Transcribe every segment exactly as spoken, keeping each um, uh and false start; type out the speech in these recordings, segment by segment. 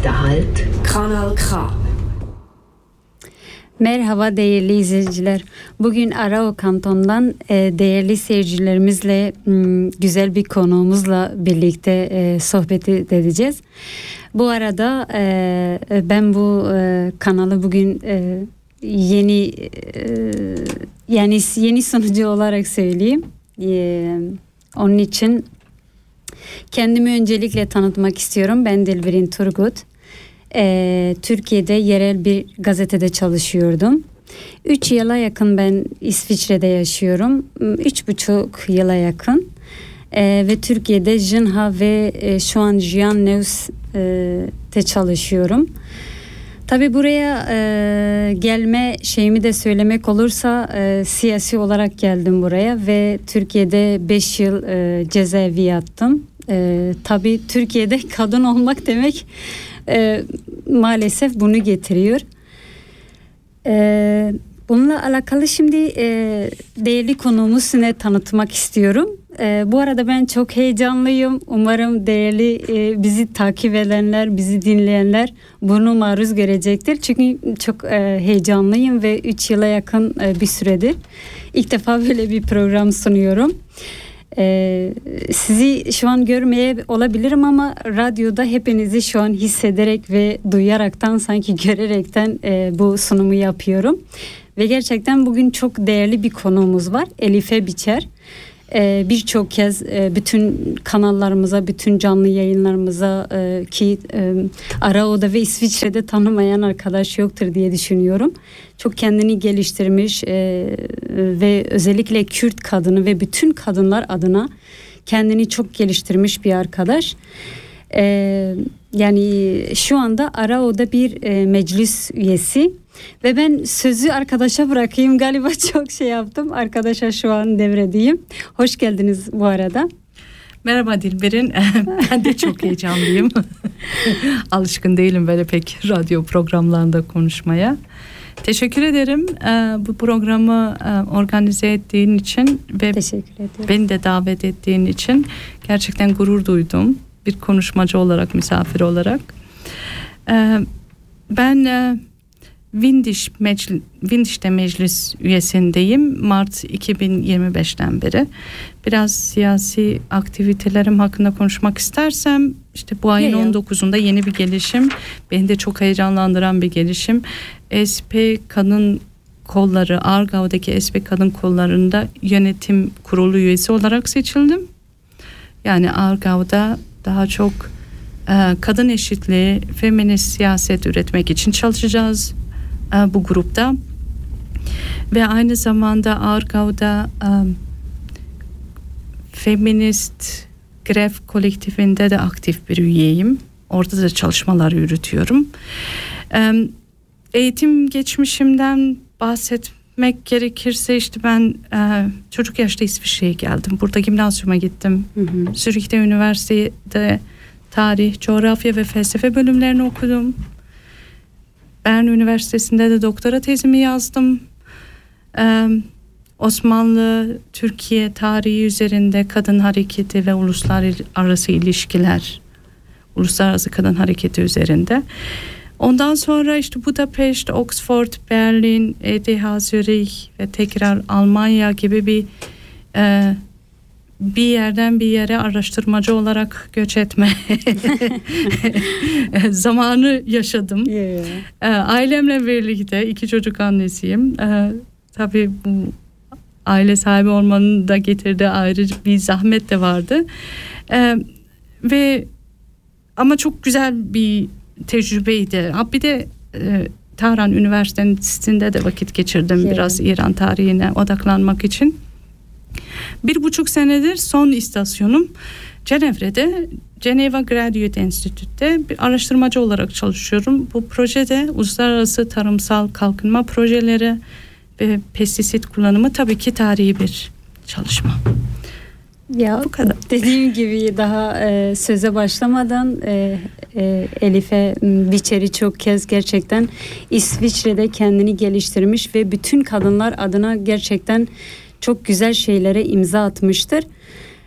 Nächster Halt, Kanal K. Merhaba değerli izleyiciler. Bugün Arao Kanton'dan e, değerli seyircilerimizle m, güzel bir konuğumuzla birlikte e, sohbet edeceğiz. Bu arada e, ben bu e, kanalı bugün e, yeni e, yani yeni sunucu olarak söyleyeyim. E, onun için kendimi öncelikle tanıtmak istiyorum. Ben Dilberin Turgut. Ee, Türkiye'de yerel bir gazetede çalışıyordum. Üç yıla yakın ben İsviçre'de yaşıyorum. Üç buçuk yıla yakın. Ee, ve Türkiye'de Jinha ve e, şu an Jian News'te çalışıyorum. Tabii buraya e, gelme şeyimi de söylemek olursa e, siyasi olarak geldim buraya ve Türkiye'de beş yıl e, cezaevi yattım. E, tabii Türkiye'de kadın olmak demek e, maalesef bunu getiriyor. E, bununla alakalı şimdi e, değerli konuğumu size tanıtmak istiyorum. E, bu arada ben çok heyecanlıyım. Umarım değerli e, bizi takip edenler, bizi dinleyenler bunu maruz görecektir. Çünkü çok e, heyecanlıyım ve üç yıla yakın e, bir süredir ilk defa böyle bir program sunuyorum. Ee, sizi şu an görmeye olabilirim ama radyoda hepinizi şu an hissederek ve duyaraktan sanki görerekten e, bu sunumu yapıyorum. Ve gerçekten bugün çok değerli bir konuğumuz var. Elife Biçer. Ee, birçok kez e, bütün kanallarımıza, bütün canlı yayınlarımıza e, ki e, Arao'da ve İsviçre'de tanımayan arkadaş yoktur diye düşünüyorum. Çok kendini geliştirmiş e, ve özellikle Kürt kadını ve bütün kadınlar adına kendini çok geliştirmiş bir arkadaş. E, yani şu anda Arao'da bir e, meclis üyesi. Ve ben sözü arkadaşa bırakayım. Galiba çok şey yaptım. Arkadaşa şu an devredeyim. Hoş geldiniz bu arada. Merhaba Dilberin. Ben de çok heyecanlıyım. Alışkın değilim böyle pek radyo programlarında konuşmaya. Teşekkür ederim bu programı organize ettiğin için ve beni de davet ettiğin için. Gerçekten gurur duydum. Bir konuşmacı olarak, misafir olarak. Ben Windisch Meclis, Windischte Meclis üyesindeyim Mart iki bin yirmi beşten beri. Biraz siyasi aktivitelerim hakkında konuşmak istersem işte bu ayın on dokuzunda yeni bir gelişim, beni de çok heyecanlandıran bir gelişim. S P Kadın Kolları, Aargau'daki S P Kadın Kolları'nda yönetim kurulu üyesi olarak seçildim. Yani Aargau'da daha çok e, kadın eşitliği, feminist siyaset üretmek için çalışacağız bu grupta ve aynı zamanda Aargau'da um, feminist grev kolektifinde de aktif bir üyeyim. Orada da çalışmalar yürütüyorum. Um, eğitim geçmişimden bahsetmek gerekirse işte ben uh, çocuk yaşta İsviçre'ye geldim. Burada gimnazyuma gittim. Hı hı. Zürih'te üniversitede tarih, coğrafya ve felsefe bölümlerini okudum. Bern Üniversitesi'nde de doktora tezimi yazdım. Ee, Osmanlı, Türkiye tarihi üzerinde kadın hareketi ve uluslararası ilişkiler, uluslararası kadın hareketi üzerinde. Ondan sonra işte Budapeşt, Oxford, Berlin, E T H Zürih ve tekrar Almanya gibi bir e, bir yerden bir yere araştırmacı olarak göç etme zamanı yaşadım. Yeah. Ailemle birlikte iki çocuk annesiyim. Tabii bu aile sahibi olmanın da getirdiği ayrı bir zahmet de vardı. Ve ama çok güzel bir tecrübeydi. Bir de Tahran Üniversitesi'nde de vakit geçirdim. Yeah. Biraz İran tarihine odaklanmak için. Bir buçuk senedir son istasyonum Cenevre'de, Geneva Graduate Institute'te bir araştırmacı olarak çalışıyorum. Bu projede uluslararası tarımsal kalkınma projeleri ve pestisit kullanımı, tabii ki tarihi bir çalışma. Ya bu kadar. Dediğim gibi daha e, söze başlamadan e, e, Elife Biçer'i çok kez gerçekten İsviçre'de kendini geliştirmiş ve bütün kadınlar adına gerçekten çok güzel şeylere imza atmıştır.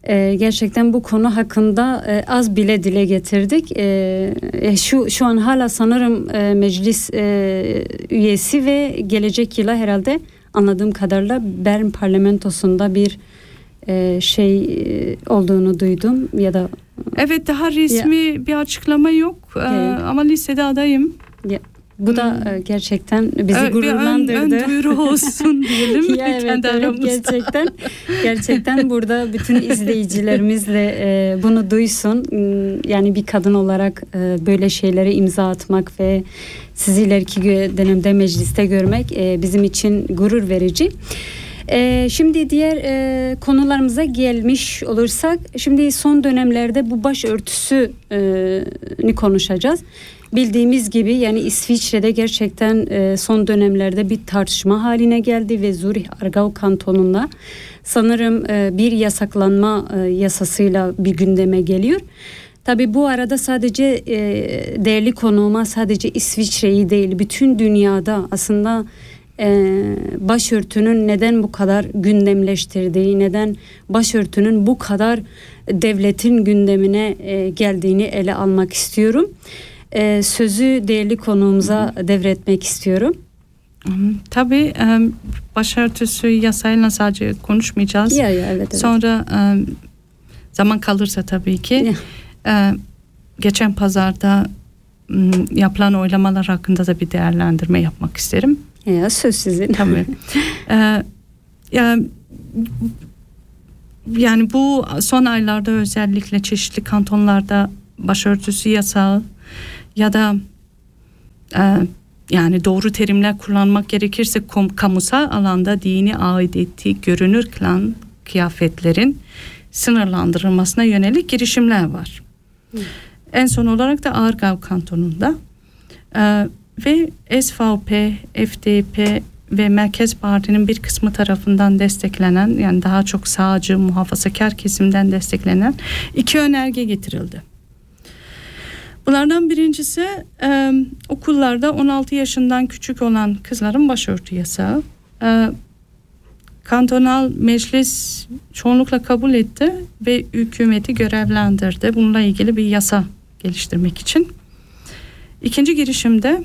E, gerçekten bu konu hakkında e, az bile dile getirdik. E, şu şu an hala sanırım e, meclis e, üyesi ve gelecek yıla herhalde anladığım kadarıyla Bern parlamentosunda bir e, şey e, olduğunu duydum ya da. Evet, daha resmi ya. bir açıklama yok e, ama listede adayım. Ya. Bu da hmm. gerçekten bizi evet, gururlandırdı. Bir ön, ön duyuru olsun diyelim. ya evet, evet gerçekten gerçekten burada bütün izleyicilerimizle e, bunu duysun. Yani bir kadın olarak e, böyle şeylere imza atmak ve sizi ileriki dönemde mecliste görmek e, bizim için gurur verici. Ee, şimdi diğer e, konularımıza gelmiş olursak, şimdi son dönemlerde bu başörtüsünü konuşacağız. Bildiğimiz gibi yani İsviçre'de gerçekten e, son dönemlerde bir tartışma haline geldi ve Zürich-Aargau kantonunda sanırım e, bir yasaklanma e, yasasıyla bir gündeme geliyor. Tabii bu arada sadece e, değerli konuğuma sadece İsviçre'yi değil, bütün dünyada aslında Ee, başörtünün neden bu kadar gündemleştirdiği, neden başörtünün bu kadar devletin gündemine e, geldiğini ele almak istiyorum. Ee, sözü değerli konuğumuza devretmek istiyorum. Tabii başörtüsü yasayla sadece konuşmayacağız. Ya, ya, evet, evet. Sonra zaman kalırsa tabii ki ya. geçen pazarda yapılan oylamalar hakkında da bir değerlendirme yapmak isterim. Ya söz sizin. Tabii. ee, yani, yani bu son aylarda özellikle çeşitli kantonlarda başörtüsü yasağı ya da e, yani doğru terimler kullanmak gerekirse kom, kamusal alanda dini aidiyeti görünür kılan kıyafetlerin sınırlandırılmasına yönelik girişimler var. Hı. En son olarak da Aargau kantonunda e, ve S V P, F D P ve Merkez Parti'nin bir kısmı tarafından desteklenen, yani daha çok sağcı, muhafazakar kesimden desteklenen iki önerge getirildi. Bunlardan birincisi e, okullarda on altı yaşından küçük olan kızların başörtü yasağı. E, kantonal meclis çoğunlukla kabul etti ve hükümeti görevlendirdi bununla ilgili bir yasa geliştirmek için. İkinci girişimde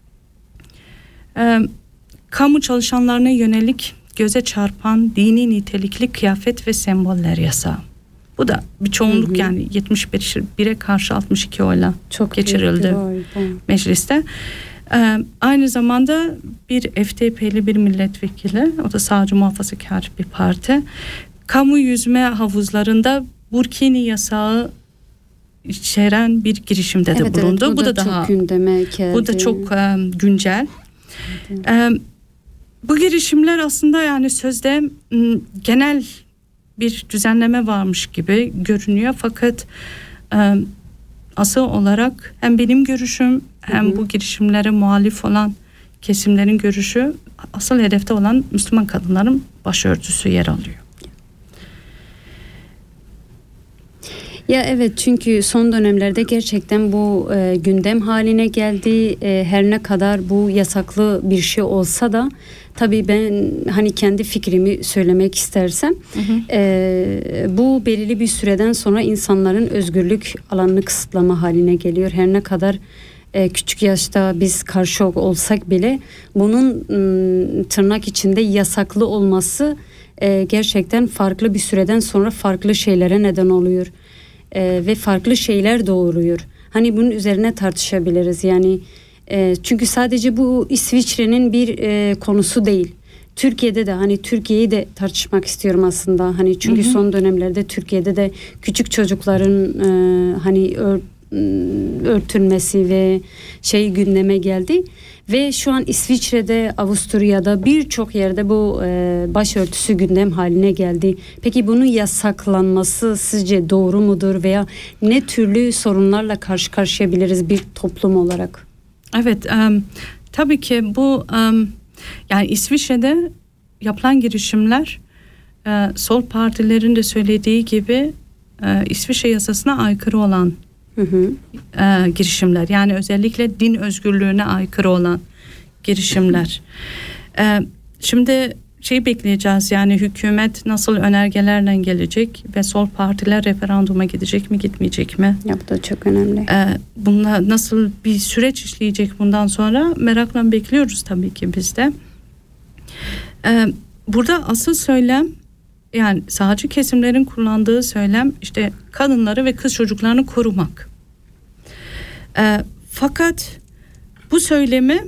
e, kamu çalışanlarına yönelik göze çarpan dini nitelikli kıyafet ve semboller yasağı. Bu da bir çoğunluk, hı hı. yani yetmiş bire karşı altmış iki oyla çok geçirildi mecliste. Ee, aynı zamanda bir F D P'li bir milletvekili, o da sağcı muhafazakar bir parti, kamu yüzme havuzlarında burkini yasağı içeren bir girişimde evet, de bulundu. Evet, bu, bu da, da daha gündeme geldi. Bu da çok um, güncel. Evet. Um, bu girişimler aslında yani sözde um, genel bir düzenleme varmış gibi görünüyor, fakat um, asıl olarak hem benim görüşüm hem hı hı. bu girişimlere muhalif olan kesimlerin görüşü, asıl hedefte olan Müslüman kadınların başörtüsü yer alıyor. Ya evet, çünkü son dönemlerde gerçekten bu e, gündem haline geldi. E, her ne kadar bu yasaklı bir şey olsa da tabii ben hani kendi fikrimi söylemek istersem hı hı. E, bu belirli bir süreden sonra insanların özgürlük alanını kısıtlama haline geliyor. Her ne kadar e, küçük yaşta biz karşı olsak bile bunun m, tırnak içinde yasaklı olması e, gerçekten farklı bir süreden sonra farklı şeylere neden oluyor. Ee, ve farklı şeyler doğuruyor. Hani bunun üzerine tartışabiliriz. Yani e, çünkü sadece bu İsviçre'nin bir e, konusu değil. Türkiye'de de hani Türkiye'yi de tartışmak istiyorum aslında. Hani çünkü hı hı. son dönemlerde Türkiye'de de küçük çocukların e, hani ör, örtülmesi ve şey gündeme geldi. Ve şu an İsviçre'de, Avusturya'da birçok yerde bu e, başörtüsü gündem haline geldi. Peki bunun yasaklanması sizce doğru mudur veya ne türlü sorunlarla karşı karşıyabiliriz bir toplum olarak? Evet, um, tabii ki bu um, yani İsviçre'de yapılan girişimler e, sol partilerin de söylediği gibi e, İsviçre yasasına aykırı olan Hı hı. E, girişimler, yani özellikle din özgürlüğüne aykırı olan girişimler. E, şimdi şey bekleyeceğiz, yani hükümet nasıl önergelerle gelecek ve sol partiler referanduma gidecek mi gitmeyecek mi? Ya bu da çok önemli. Ee, bunlar nasıl bir süreç işleyecek bundan sonra merakla bekliyoruz tabii ki biz de. Ee, burada asıl söylem, yani sağcı kesimlerin kullandığı söylem işte kadınları ve kız çocuklarını korumak. Ee, fakat bu söylemi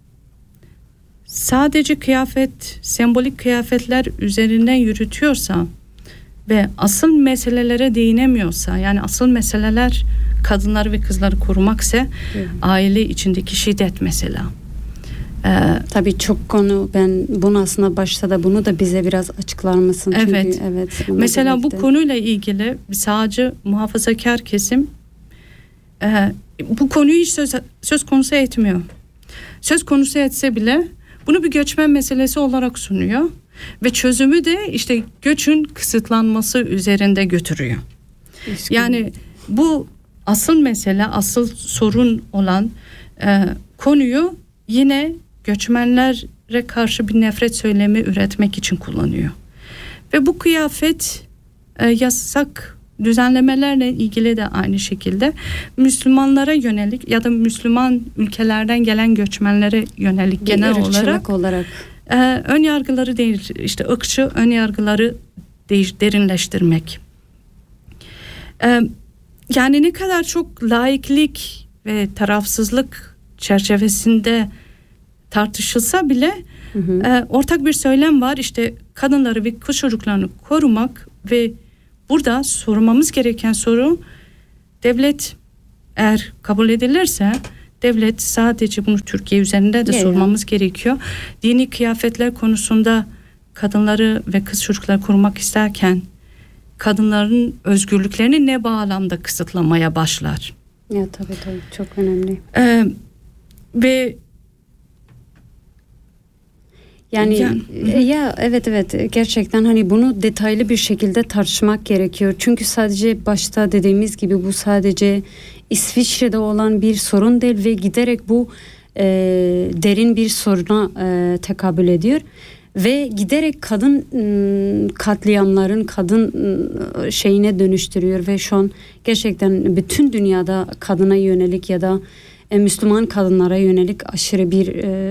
sadece kıyafet, sembolik kıyafetler üzerinden yürütüyorsa ve asıl meselelere değinemiyorsa, yani asıl meseleler kadınları ve kızları korumaksa, hı. aile içindeki şiddet mesela. Ee, Tabii çok konu, ben bunu aslında başta da bunu da bize biraz açıklar mısın? Çünkü, evet. evet mesela birlikte. Bu konuyla ilgili sağcı muhafazakar kesim e, bu konuyu hiç söz, söz konusu etmiyor. Söz konusu etse bile bunu bir göçmen meselesi olarak sunuyor ve çözümü de işte göçün kısıtlanması üzerinde götürüyor. Eski. Yani bu asıl mesele, asıl sorun olan e, konuyu yine göçmenlere karşı bir nefret söylemi üretmek için kullanıyor. Ve bu kıyafet e, yasak düzenlemelerle ilgili de aynı şekilde Müslümanlara yönelik ya da Müslüman ülkelerden gelen göçmenlere yönelik bir genel olarak, olarak. E, ön yargıları değil, işte ırkçı ön yargıları değiş, derinleştirmek. E, yani ne kadar çok laiklik ve tarafsızlık çerçevesinde tartışılsa bile hı hı. E, ortak bir söylem var, işte kadınları ve kız çocuklarını korumak ve burada sormamız gereken soru, devlet eğer kabul edilirse devlet sadece bunu Türkiye üzerinde de yeah, sormamız yeah. gerekiyor. Dini kıyafetler konusunda kadınları ve kız çocukları korumak isterken kadınların özgürlüklerini ne bağlamda kısıtlamaya başlar? Ya tabii tabii çok önemli. Ee, ve Yani ya, ya evet evet gerçekten hani bunu detaylı bir şekilde tartışmak gerekiyor. Çünkü sadece başta dediğimiz gibi bu sadece İsviçre'de olan bir sorun değil ve giderek bu e, derin bir soruna e, tekabül ediyor. Ve giderek kadın ıı, katliamların kadın ıı, şeyine dönüştürüyor ve şu an gerçekten bütün dünyada kadına yönelik ya da e, Müslüman kadınlara yönelik aşırı bir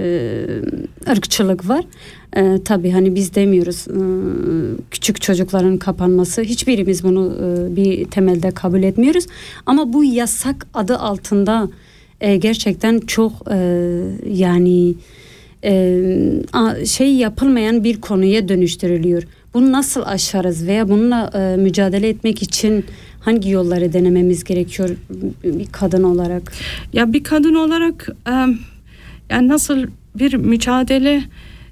e, ırkçılık var. E, tabii hani biz demiyoruz e, küçük çocukların kapanması, hiçbirimiz bunu e, bir temelde kabul etmiyoruz. Ama bu yasak adı altında e, gerçekten çok e, yani e, şey yapılmayan bir konuya dönüştürülüyor. Bunu nasıl aşarız veya bununla e, mücadele etmek için hangi yolları denememiz gerekiyor bir kadın olarak? Ya bir kadın olarak e, yani nasıl bir mücadele,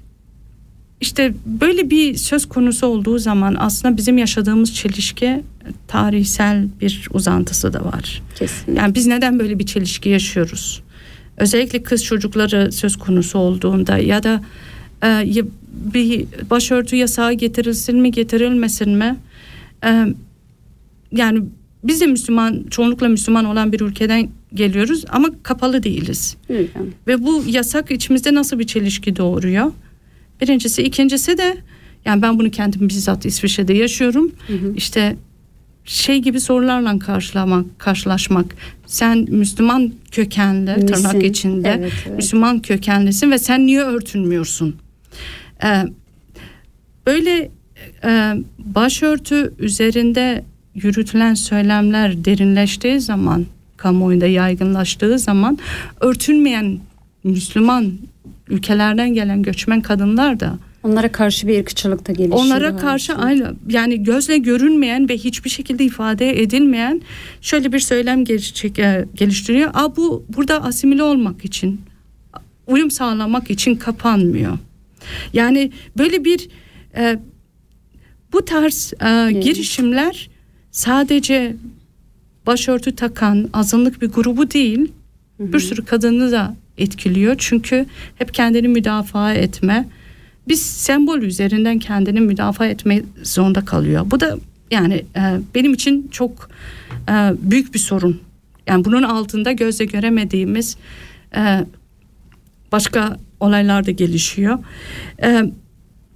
işte böyle bir söz konusu olduğu zaman aslında bizim yaşadığımız çelişki tarihsel bir uzantısı da var. Kesinlikle. Yani biz neden böyle bir çelişki yaşıyoruz? Özellikle kız çocukları söz konusu olduğunda ya da e, bir başörtü yasağı getirilsin mi getirilmesin mi? E, yani biz de Müslüman, çoğunlukla Müslüman olan bir ülkeden geliyoruz ama kapalı değiliz. Evet. Ve bu yasak içimizde nasıl bir çelişki doğuruyor? Birincisi, ikincisi de yani ben bunu kendim bizzat İsviçre'de yaşıyorum. Hı hı. İşte şey gibi sorularla karşılamak, karşılaşmak. Sen Müslüman kökenli, misin? Tırnak içinde evet, evet. Müslüman kökenlisin ve sen niye örtünmüyorsun? Ee, böyle e, başörtü üzerinde yürütülen söylemler derinleştiği zaman, kamuoyunda yaygınlaştığı zaman örtünmeyen Müslüman ülkelerden gelen göçmen kadınlar da onlara karşı bir ırkçılık da gelişiyor. Onlara karşı aynı, yani gözle görünmeyen ve hiçbir şekilde ifade edilmeyen şöyle bir söylem geliştiriyor. Aa, bu burada asimile olmak için, uyum sağlamak için kapanmıyor. Yani böyle bir e, bu tarz e, evet. girişimler sadece başörtü takan azınlık bir grubu değil, hı hı. bir sürü kadını da etkiliyor. Çünkü hep kendini müdafaa etme, biz sembol üzerinden kendini müdafaa etme zorunda kalıyor. Bu da yani e, benim için çok e, büyük bir sorun. Yani bunun altında gözle göremediğimiz e, başka olaylar da gelişiyor. E,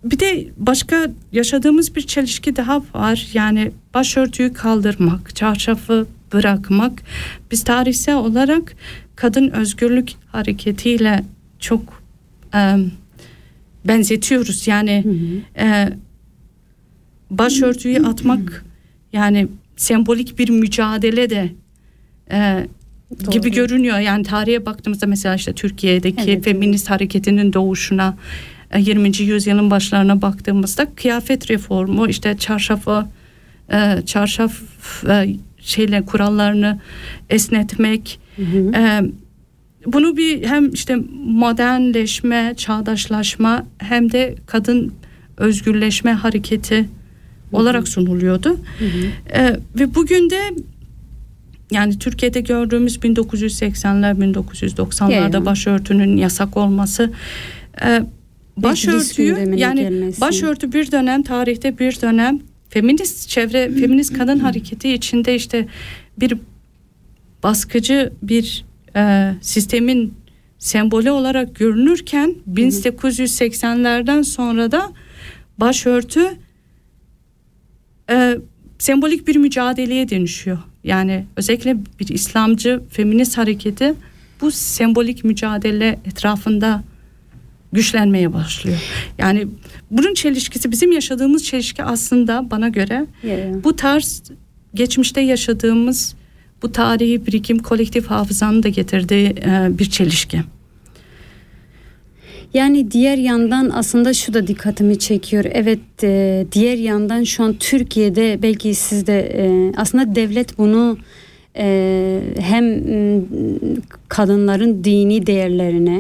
bir de başka yaşadığımız bir çelişki daha var. Yani başörtüyü kaldırmak, çarşafı bırakmak. Biz tarihsel olarak kadın özgürlük hareketiyle çok e, benzetiyoruz. Yani hı hı. E, başörtüyü atmak yani sembolik bir mücadele de e, gibi görünüyor. Yani tarihe baktığımızda mesela işte Türkiye'deki evet, feminist evet. hareketinin doğuşuna, yirminci yüzyılın başlarına baktığımızda kıyafet reformu, işte çarşafı, e, çarşaf e, şeyle kurallarını esnetmek, hı hı. E, bunu bir hem işte modernleşme, çağdaşlaşma hem de kadın özgürleşme hareketi hı hı. olarak sunuluyordu. Hı hı. E, ve bugün de yani Türkiye'de gördüğümüz bin dokuz yüz seksenler bin dokuz yüz doksanlarda yeah. başörtünün yasak olması, e, başörtüyü yani gelmesi. Başörtü bir dönem tarihte bir dönem feminist çevre, feminist kadın hareketi içinde işte bir baskıcı bir e, sistemin sembolü olarak görünürken bin dokuz yüz seksenlerden sonra da başörtü e, sembolik bir mücadeleye dönüşüyor. Yani özellikle bir İslamcı feminist hareketi bu sembolik mücadele etrafında güçlenmeye başlıyor. Yani bunun çelişkisi, bizim yaşadığımız çelişki aslında bana göre yeah. bu tarz geçmişte yaşadığımız bu tarihi birikim, kolektif hafızanın da getirdiği e, bir çelişki. Yani diğer yandan aslında şu da dikkatimi çekiyor. Evet, e, diğer yandan şu an Türkiye'de belki siz de e, aslında devlet bunu e, hem kadınların dini değerlerine